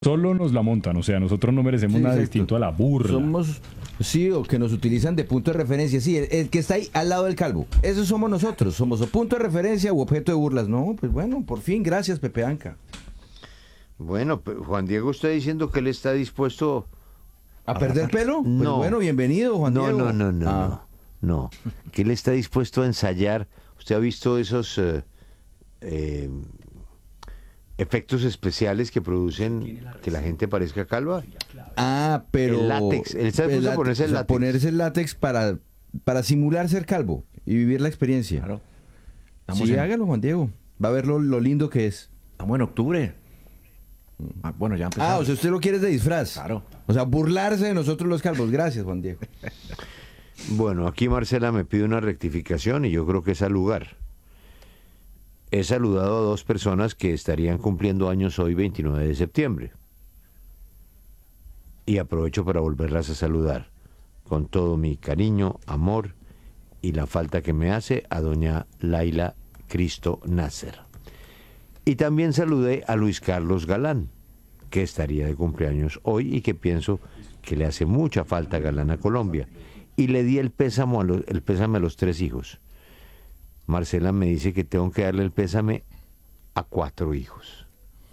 Solo nos la montan, o sea, nosotros no merecemos Sí, nada exacto. distinto a la burla. Somos, sí, o que nos utilizan de punto de referencia. Sí, el que está ahí al lado del calvo. Eso somos nosotros. Somos o punto de referencia u objeto de burlas. No, pues bueno, por fin, gracias, Pepe Anca. Bueno, Juan Diego está diciendo que él está dispuesto... ¿A perder pelo? Pues No. bueno, bienvenido, Juan No, Diego. no. Que él está dispuesto a ensayar. ¿Usted ha visto esos efectos especiales que producen que la gente parezca calva? Ah, pero... El látex. Él está dispuesto a ponerse el o sea, látex. ponerse el látex para simular ser calvo y vivir la experiencia. Claro. Sí, hágalo, Juan Diego. Va a ver lo lindo que es. Estamos en octubre. Bueno, ya empezamos. Ah, o sea, usted lo quiere de disfraz. Claro. O sea, burlarse de nosotros los calvos. Gracias, Juan Diego. Bueno, aquí Marcela me pide una rectificación y yo creo que es al lugar. He saludado a 2 personas que estarían cumpliendo años hoy, 29 de septiembre. Y aprovecho para volverlas a saludar. Con todo mi cariño, amor y la falta que me hace a doña Laila Cristo Nasser. Y también saludé a Luis Carlos Galán, que estaría de cumpleaños hoy y que pienso que le hace mucha falta Galán a Colombia. Y le di el pésame a los 3 hijos. Marcela me dice que tengo que darle el pésame a 4 hijos.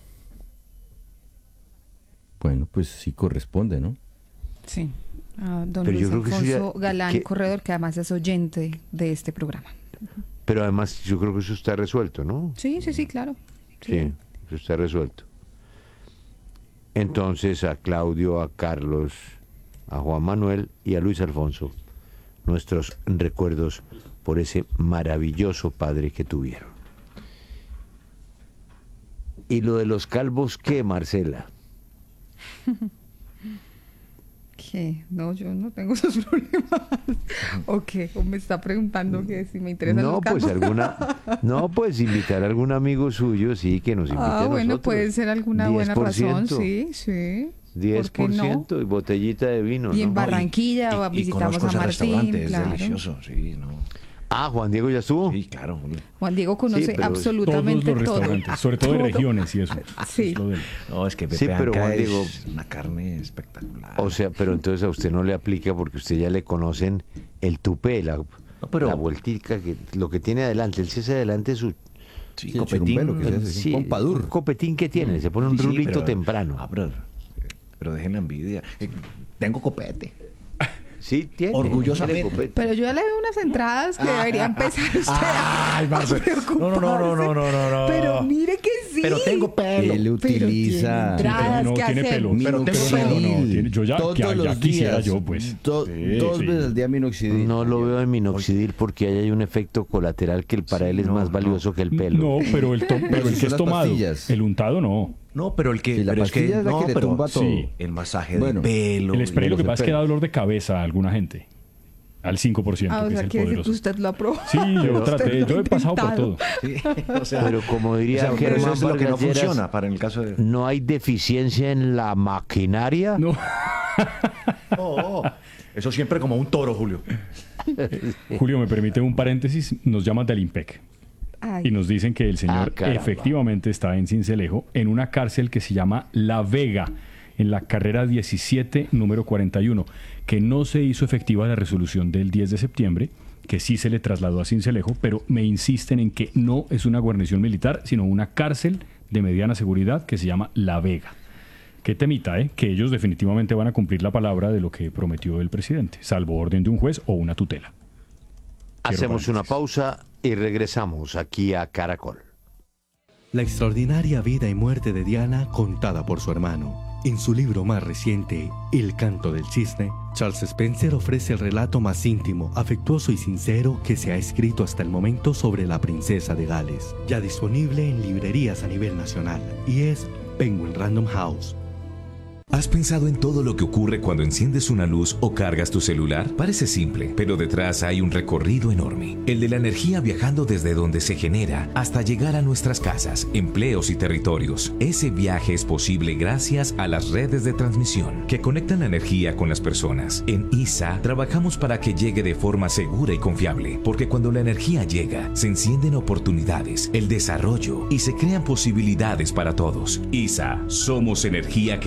Bueno, pues sí corresponde, ¿no? Sí, a don Pero yo Luis creo que eso Alfonso ya- Galán, que- corredor, que además es oyente de este programa. Pero además yo creo que eso está resuelto, ¿no? Sí, claro. Sí, eso está resuelto. Entonces a Claudio, a Carlos, a Juan Manuel y a Luis Alfonso, nuestros recuerdos por ese maravilloso padre que tuvieron. ¿Y lo de los calvos qué, Marcela? ¿Qué? No, yo no tengo esos problemas. ¿O qué? ¿O me está preguntando que si me interesan No, los pues calvos? no, pues invitar a algún amigo suyo, sí, que nos invite a nosotros. Bueno, puede ser alguna buena 10%, razón, sí. 10% y botellita de vino, Y en ¿no? Barranquilla Y visitamos conozco a ese Martín, restaurante, claro. es delicioso, sí, ¿no? Ah, Juan Diego ya estuvo. Sí, claro. Juan Diego conoce Sí, pero Todos absolutamente los todo. restaurantes, sobre todo de Todo. regiones y eso. Sí. Es lo del- No, es que Pepe Sí, pero Anca Juan es Diego- una carne espectacular. O sea, pero entonces a usted no le aplica porque usted ya le conocen el tupé, la vueltica, lo que tiene adelante. Él se hace adelante su sí, el churumbelo que se hace, es un pompadour. un copetín que tiene, se pone un Sí, sí, rulito pero- temprano. Pero dejen la envidia. Tengo copete. Sí, tiene. Orgullosamente. tiene copete. Pero yo ya le veo unas entradas que debería empezar usted Ay, Marcelo. No. Pero mire que sí. Pero tengo pelo. Él utiliza... tiene entradas no que tiene hacer. pelo. Pero tengo pelo. Tiene- yo ya, Todos ya los quisiera días, yo, pues. Sí, 2 sí. veces al día minoxidil. No lo veo en minoxidil porque ahí hay un efecto colateral que para él es más valioso que el pelo. No, pero el Pero que son es las tomado. pastillas. El untado no. No, pero el que. Sí, la pero es que pastilla es la no, que le pero tumba todo. Sí. el masaje Bueno, de pelo. El spray lo que los pasa es que pelos. da dolor de cabeza a alguna gente. Al 5%, Ah, o que es sea, el quiere decir que poderoso. usted lo aprobó. Sí, yo Usted traté, lo yo ha he pasado por intentado. todo. Sí, o sea, Pero como diría pero eso Germán es lo que no Vargas Lleras, funciona para en el caso de. no hay deficiencia en la maquinaria. No. Eso siempre como un toro, Julio. Julio, me permite un paréntesis. Nos llaman del IMPEC Ay, y nos dicen que el señor caramba. efectivamente está en Sincelejo, en una cárcel que se llama La Vega, en la carrera 17, número 41, que no se hizo efectiva la resolución del 10 de septiembre, que sí se le trasladó a Sincelejo, pero me insisten en que no es una guarnición militar, sino una cárcel de mediana seguridad que se llama La Vega. Qué temita, ¿eh? Que ellos definitivamente van a cumplir la palabra de lo que prometió el presidente, salvo orden de un juez o una tutela. Hacemos una paréntesis. pausa y regresamos aquí a Caracol. La extraordinaria vida y muerte de Diana contada por su hermano. En su libro más reciente, El canto del cisne, Charles Spencer ofrece el relato más íntimo, afectuoso y sincero que se ha escrito hasta el momento sobre la princesa de Gales, ya disponible en librerías a nivel nacional, y es Penguin Random House. ¿Has pensado en todo lo que ocurre cuando enciendes una luz o cargas tu celular? Parece simple, pero detrás hay un recorrido enorme. El de la energía viajando desde donde se genera hasta llegar a nuestras casas, empleos y territorios. Ese viaje es posible gracias a las redes de transmisión que conectan la energía con las personas. En ISA trabajamos para que llegue de forma segura y confiable, porque cuando la energía llega, se encienden oportunidades, el desarrollo y se crean posibilidades para todos. ISA, somos energía que